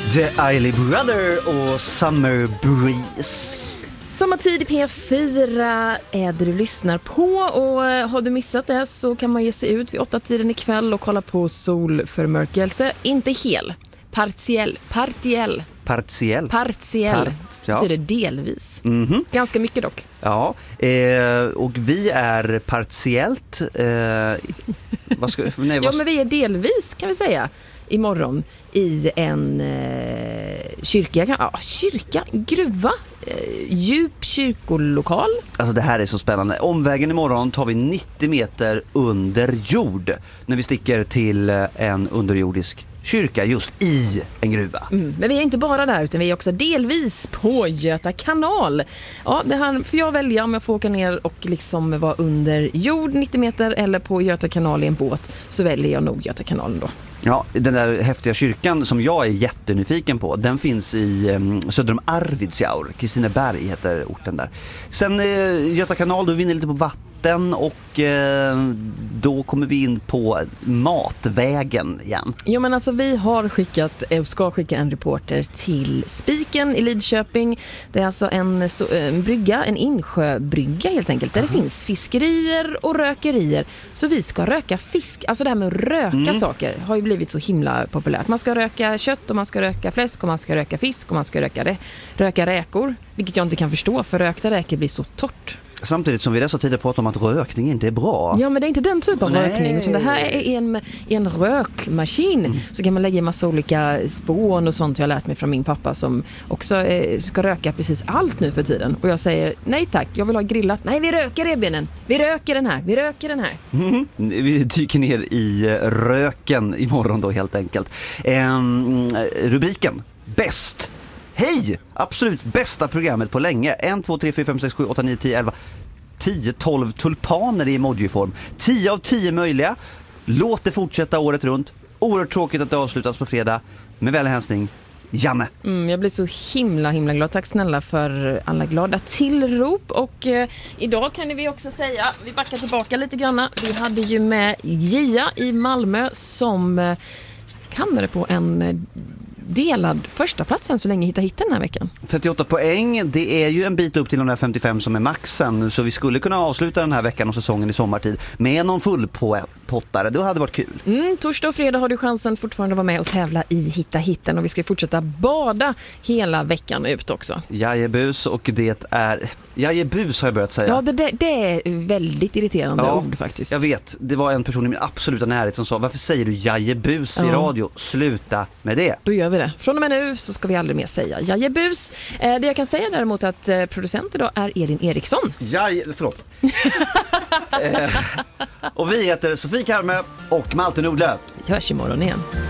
The Isley Brother och Summer Breeze. Sommartid i P4 är det du lyssnar på, och har du missat det så kan man ge sig ut vid 8-tiden ikväll och kolla på solförmörkelse. Inte hel, partiell. Betyder delvis. Ganska mycket dock. Ja, och vi är partiellt men vi är delvis, kan vi säga, imorgon i en kyrka, gruva, djup kyrkolokal. Alltså det här är så spännande. Omvägen imorgon tar vi 90 meter under jord när vi sticker till en underjordisk kyrka just i en gruva. Men vi är inte bara där, utan vi är också delvis på Göta kanal. Ja, det här får jag välja om jag får åka ner och liksom vara under jord 90 meter eller på Göta kanal i en båt, så väljer jag nog Göta kanalen då. Ja, den där häftiga kyrkan som jag är jättenyfiken på, den finns i söder om Arvidsjaur. Kristineberg heter orten där. Sen Göta kanal, då vinner lite på vatten och då kommer vi in på matvägen igen. Jo, men alltså vi har ska skicka en reporter till Spiken i Lidköping. Det är alltså en brygga, en insjöbrygga helt enkelt, där det finns fiskerier och rökerier. Så vi ska röka fisk. Alltså det här med att röka saker har ju blivit så himla populärt. Man ska röka kött och man ska röka fläsk och man ska röka fisk och man ska röka räkor. Vilket jag inte kan förstå, för rökta räkor blir så torrt. Samtidigt som vi dessa tider pratar om att rökning inte är bra. Ja, men det är inte den typ av rökning, utan det här är en rökmaskin. Så kan man lägga en massa olika spån och sånt. Jag har lärt mig från min pappa som också ska röka precis allt nu för tiden. Och jag säger, nej tack, jag vill ha grillat. Nej, vi röker revbenen. Vi röker den här. Vi dyker ner i röken imorgon då helt enkelt. Rubriken, bäst. Hej! Absolut bästa programmet på länge. 1, 2, 3, 4, 5, 6, 7, 8, 9, 10, 11 10, 12 tulpaner i emojiform. 10 av 10 möjliga. Låt det fortsätta året runt. Oerhört tråkigt att det avslutas på fredag. Med väl hälsning, Janne. Jag blir så himla glad. Tack snälla för alla glada tillrop. Och idag kan vi också säga, vi backar tillbaka lite grann. Vi hade ju med Gia i Malmö som hamnade på en delad första platsen så länge hita den här veckan. 38 poäng, det är ju en bit upp till de där 55 som är maxen, så vi skulle kunna avsluta den här veckan och säsongen i sommartid med någon fullpottare. Det hade varit kul. Torsdag och fredag har du chansen fortfarande att vara med och tävla i hitta hitten, och vi ska fortsätta bada hela veckan ut också. Jajebus, och det är jajebus har jag börjat säga. Ja, det är väldigt irriterande ord faktiskt. Jag vet, det var en person i min absoluta närhet som sa, varför säger du jajebus i radio? Sluta med det. Då gör vi det. Från och med nu så ska vi aldrig mer säga jajebus. Det jag kan säga däremot att producent idag är Elin Eriksson. Förlåt. Och vi heter Sofie Karme och Malte Nordlöf. Vi hörs imorgon igen.